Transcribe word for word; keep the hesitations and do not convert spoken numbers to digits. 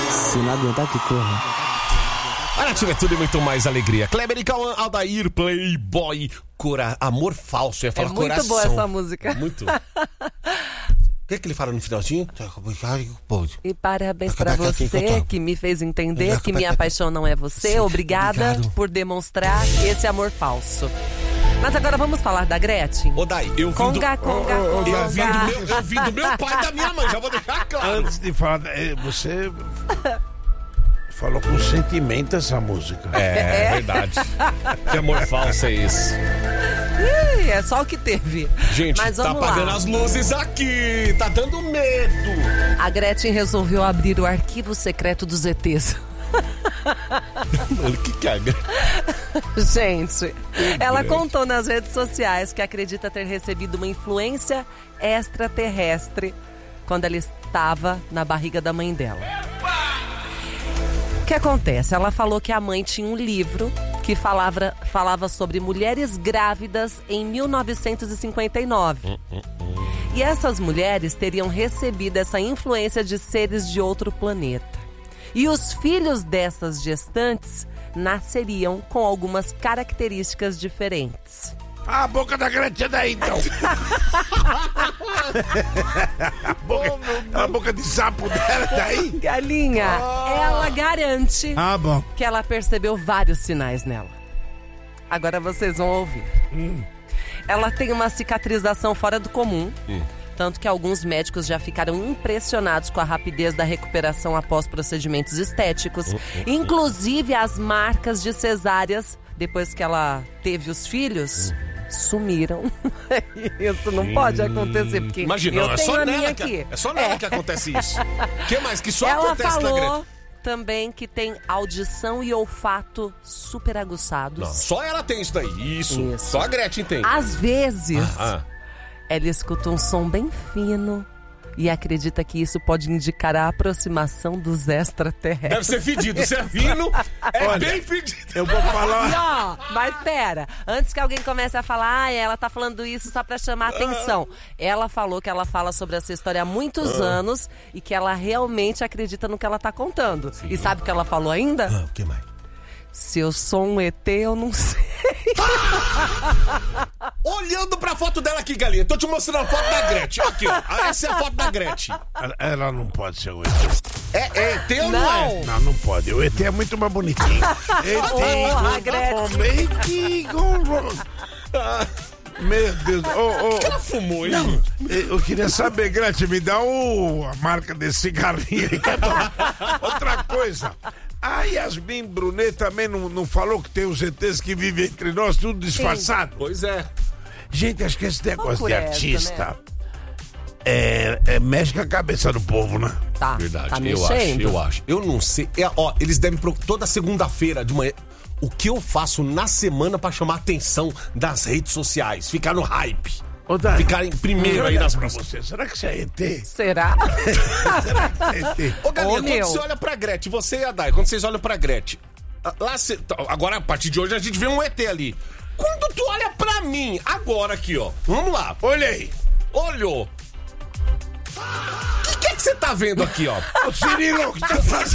Se não aguentar, que corra. A Nativa é tudo e muito mais alegria. Kleber e Cauã, Aldair, Playboy, Cora... Amor Falso. Eu ia falar É muito coração. boa essa música. Muito. O que é que ele fala no finalzinho? E parabéns pra você que me fez entender que minha paixão não é você. Obrigada obrigado. por demonstrar esse amor falso. Mas agora vamos falar da Gretchen. Ô, Dai, eu vim do... Conga, conga, conga. Eu vim do meu, eu vim do meu pai e da minha mãe, já vou deixar claro. Antes de falar, eh, você falou com sentimento essa música. É, é verdade. Que amor falso é esse? Ih, é só o que teve. Gente, Mas tá vamos apagando lá. as luzes aqui, tá dando medo. A Gretchen resolveu abrir o arquivo secreto dos E Tês. O que que é? Gente, ela contou nas redes sociais que acredita ter recebido uma influência extraterrestre quando ela estava na barriga da mãe dela. O que acontece? Ela falou que a mãe tinha um livro que falava, falava sobre mulheres grávidas em mil novecentos e cinquenta e nove. E essas mulheres teriam recebido essa influência de seres de outro planeta. E os filhos dessas gestantes nasceriam com algumas características diferentes. Ah, a boca da Gretchen é daí, então. a, boca, a boca de sapo dela é daí. Galinha, ela garante Ah, bom. que ela percebeu vários sinais nela. Agora vocês vão ouvir. Hum. Ela tem uma cicatrização fora do comum. Hum. Tanto que alguns médicos já ficaram impressionados com a rapidez da recuperação após procedimentos estéticos. Inclusive, as marcas de cesáreas, depois que ela teve os filhos, sumiram. Isso não pode acontecer, porque Imagina, eu não, é tenho só a minha nela aqui. que, é só nela É. que acontece isso. O que mais que só Ela acontece na falou Gretchen? também que tem audição e olfato super aguçados. Não, só ela tem isso daí. Isso. Isso. Só a Gretchen tem. Às vezes, Ah, ela escuta um som bem fino e acredita que isso pode indicar a aproximação dos extraterrestres. deve ser fedido. Se é fino, é Olha, bem fedido. Eu vou falar. Não, mas pera, antes que alguém comece a falar, ah, ela tá falando isso só pra chamar atenção. Ela falou que ela fala sobre essa história há muitos anos e que ela realmente acredita no que ela tá contando. E sabe o que ela falou ainda? Ah, o que mais? Se eu sou um E T, eu não sei. Olhando pra foto dela aqui, galinha. Tô te mostrando a foto da Gretchen. Aqui, ó. Essa é a foto da Gretchen. Ela, ela não pode ser o E T. É, é E T ou não, Não. é? Não, não pode. O E T é muito mais bonitinho. Porra, E Gretchen. T Meu Deus. Oh, oh. Ela fumou, hein? Eu queria saber, Gretchen, me dá o, a marca desse cigarrinho aí. Outra coisa. A Yasmin Brunet também não, não falou que tem os E Tês que vivem entre nós, tudo disfarçado? Pois é. Gente, acho que esse negócio Vamos por de essa, artista né? é, é, mexe com a cabeça do povo, né? Tá, Verdade, tá eu mexendo. acho, eu acho. Eu não sei. É, ó, eles devem pro... toda segunda-feira de manhã. O que eu faço na semana pra chamar a atenção das redes sociais? Ficar no hype. Ô, Dani, Ficar em primeiro aí olha nas pra músicas. você. Será que isso é E T? Será? Será que isso é E T? Ô, Galinha, Ô, quando meu. você olha pra Gretchen, você e a Dai, quando vocês olham pra Gretchen, lá cê, agora, a partir de hoje, a gente vê um E T ali. Quando tu olha pra mim, agora aqui, ó. Vamos lá. Olha aí. Olhou. O que, que é que você tá vendo aqui, ó? Ô, Cirilo, o que tá fazendo?